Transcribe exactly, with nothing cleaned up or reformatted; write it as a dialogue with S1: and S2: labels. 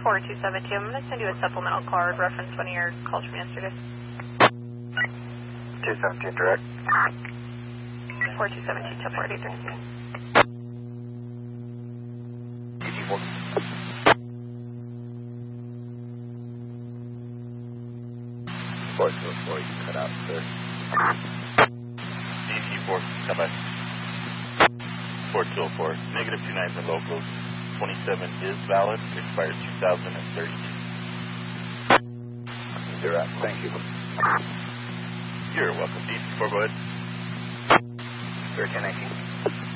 S1: four two seven two. I'm going to send you a supplemental card, reference one of your calls from yesterday.
S2: two seventeen direct.
S1: four two seven two, four eight three.
S2: D T four. four two four, you cut out, sir.
S3: D T four, come back. four two four, negative two nine for locals. twenty-seven is valid, expires two thousand thirty-two.
S2: Direct, thank you.
S3: You're welcome. D T four, go ahead.
S2: thirteen nineteen.